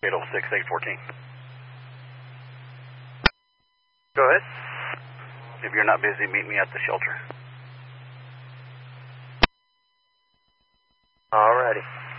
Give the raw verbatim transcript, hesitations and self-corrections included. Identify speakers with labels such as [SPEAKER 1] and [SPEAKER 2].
[SPEAKER 1] eight oh six, eight fourteen. Go ahead. If you're not busy, meet me at the shelter.
[SPEAKER 2] All righty.